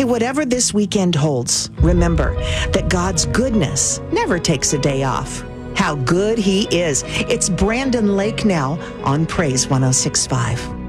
Hey, whatever this weekend holds, remember that God's goodness never takes a day off. How good he is. It's Brandon Lake now on Praise 106.5.